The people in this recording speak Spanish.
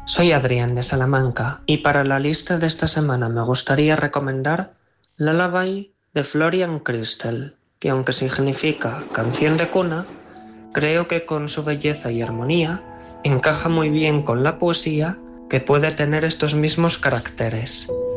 Soy Adrián de Salamanca y para la lista de esta semana me gustaría recomendar Lullaby de Florian Crystal, que aunque significa canción de cuna, creo que con su belleza y armonía encaja muy bien con la poesía que puede tener estos mismos caracteres.